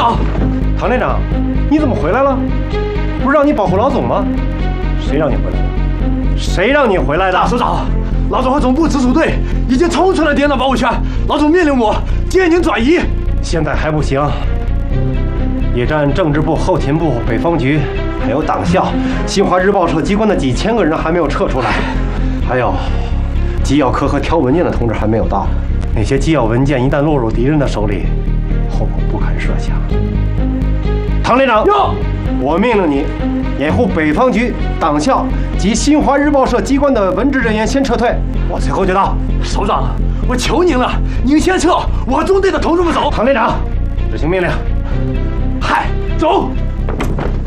长， 唐连长，你怎么回来了？不是让你保护老总吗？谁让你回来的？谁让你回来的？ 大首长，老总和总部直属队已经冲出了电脑保护圈，老总命令我接您转移。 现在还不行。野战政治部、后勤部、北方局，还有党校、新华日报社机关的几千个人还没有撤出来，还有机要科和挑文件的同志还没有到。那些机要文件一旦落入敌人的手里，后果不堪设想。唐连长，我命令你掩护北方局、党校及新华日报社机关的文职人员先撤退，我随后就到。 首长，我求您了，您先撤，我和中队的同志们走。 唐连长，执行命令。 嗨，走。